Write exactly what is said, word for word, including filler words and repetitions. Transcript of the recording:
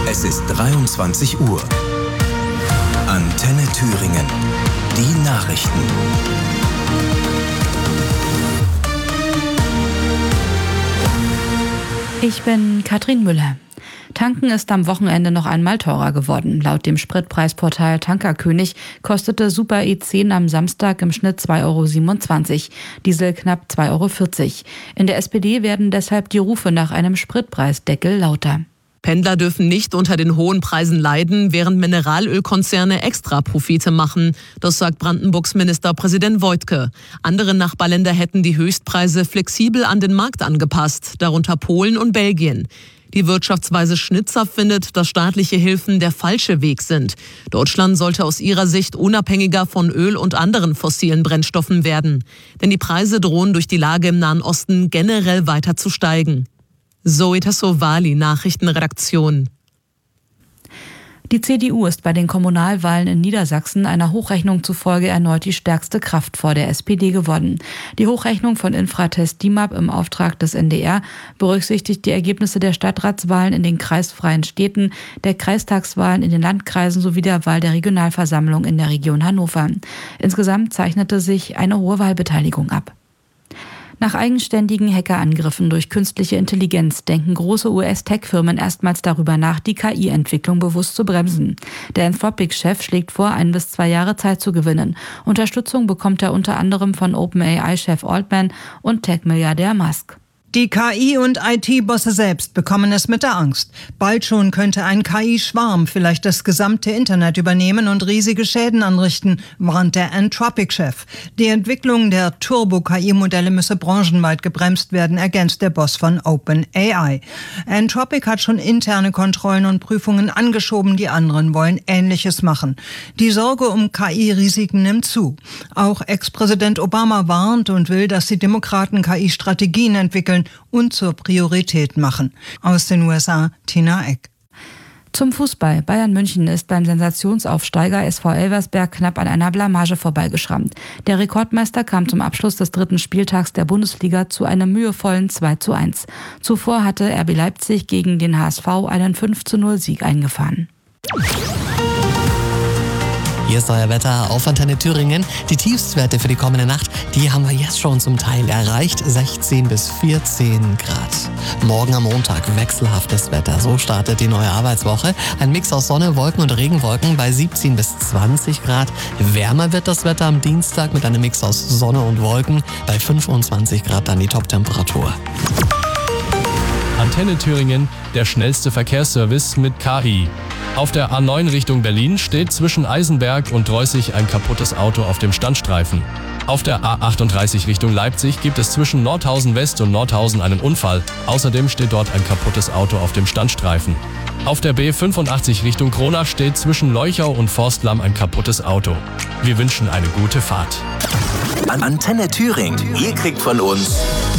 Es ist dreiundzwanzig Uhr. Antenne Thüringen. Die Nachrichten. Ich bin Katrin Müller. Tanken ist am Wochenende noch einmal teurer geworden. Laut dem Spritpreisportal Tankerkönig kostete Super E zehn am Samstag im Schnitt zwei Euro siebenundzwanzig, Diesel knapp zwei Euro vierzig. In der S P D werden deshalb die Rufe nach einem Spritpreisdeckel lauter. Pendler dürfen nicht unter den hohen Preisen leiden, während Mineralölkonzerne Extraprofite machen. Das sagt Brandenburgs Ministerpräsident Woidke. Andere Nachbarländer hätten die Höchstpreise flexibel an den Markt angepasst, darunter Polen und Belgien. Die Wirtschaftsweise Schnitzer findet, dass staatliche Hilfen der falsche Weg sind. Deutschland sollte aus ihrer Sicht unabhängiger von Öl und anderen fossilen Brennstoffen werden. Denn die Preise drohen durch die Lage im Nahen Osten generell weiter zu steigen. Zoe Tassovali, Nachrichtenredaktion. Die C D U ist bei den Kommunalwahlen in Niedersachsen einer Hochrechnung zufolge erneut die stärkste Kraft vor der S P D geworden. Die Hochrechnung von Infratest D I M A P im Auftrag des N D R berücksichtigt die Ergebnisse der Stadtratswahlen in den kreisfreien Städten, der Kreistagswahlen in den Landkreisen sowie der Wahl der Regionalversammlung in der Region Hannover. Insgesamt zeichnete sich eine hohe Wahlbeteiligung ab. Nach eigenständigen Hackerangriffen durch künstliche Intelligenz denken große U S-Tech-Firmen erstmals darüber nach, die K I-Entwicklung bewusst zu bremsen. Der Anthropic-Chef schlägt vor, ein bis zwei Jahre Zeit zu gewinnen. Unterstützung bekommt er unter anderem von OpenAI-Chef Altman und Tech-Milliardär Musk. Die K I- und I T-Bosse selbst bekommen es mit der Angst. Bald schon könnte ein K I-Schwarm vielleicht das gesamte Internet übernehmen und riesige Schäden anrichten, warnt der Anthropic-Chef. Die Entwicklung der Turbo-K I-Modelle müsse branchenweit gebremst werden, ergänzt der Boss von OpenAI. Anthropic hat schon interne Kontrollen und Prüfungen angeschoben, die anderen wollen Ähnliches machen. Die Sorge um K I-Risiken nimmt zu. Auch Ex-Präsident Obama warnt und will, dass die Demokraten K I-Strategien entwickeln und zur Priorität machen. Aus den U S A, Tina Eck. Zum Fußball. Bayern München ist beim Sensationsaufsteiger S V Elversberg knapp an einer Blamage vorbeigeschrammt. Der Rekordmeister kam zum Abschluss des dritten Spieltags der Bundesliga zu einem mühevollen zwei zu eins. Zuvor hatte R B Leipzig gegen den H S V einen fünf zu null Sieg eingefahren. Hier ist euer Wetter auf Antenne Thüringen. Die Tiefstwerte für die kommende Nacht, die haben wir jetzt schon zum Teil erreicht. sechzehn bis vierzehn Grad. Morgen am Montag wechselhaftes Wetter. So startet die neue Arbeitswoche. Ein Mix aus Sonne, Wolken und Regenwolken bei siebzehn bis zwanzig Grad. Wärmer wird das Wetter am Dienstag mit einem Mix aus Sonne und Wolken. Bei fünfundzwanzig Grad dann die Toptemperatur. Antenne Thüringen, der schnellste Verkehrsservice mit K I. Auf der A neun Richtung Berlin steht zwischen Eisenberg und Dreußig ein kaputtes Auto auf dem Standstreifen. Auf der A achtunddreißig Richtung Leipzig gibt es zwischen Nordhausen West und Nordhausen einen Unfall. Außerdem steht dort ein kaputtes Auto auf dem Standstreifen. Auf der B fünfundachtzig Richtung Kronach steht zwischen Leuchau und Forstlamm ein kaputtes Auto. Wir wünschen eine gute Fahrt. Antenne Thüringen. Ihr kriegt von uns